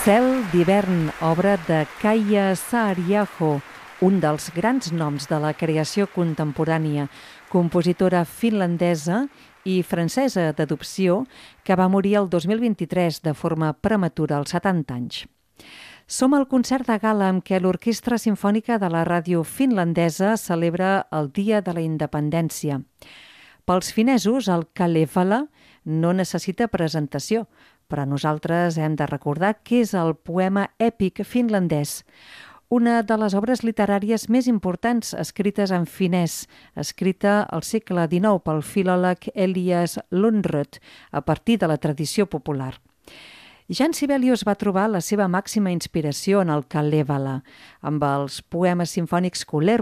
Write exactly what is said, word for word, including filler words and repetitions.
Cel d'hivern, obra de Kaija Saariaho, un dels grans noms de la creació contemporània, compositora finlandesa i francesa d'adopció, que va morir el dos mil vint-i-tres de forma prematura als setanta anys. Som al concert de gala amb què l'Orquestra Simfònica de la Ràdio Finlandesa celebra el Dia de la Independència. Pels finesos, el Kalevala no necessita presentació, però nosaltres hem de recordar que és el poema èpic finlandès, una de les obres literàries més importants escrites en finès, escrita al segle dinou pel filòleg Elias Lönnrot a partir de la tradició popular. Jan Sibelius va trobar la seva màxima inspiració en el Kalevala, amb els poemes simfònics Kullervo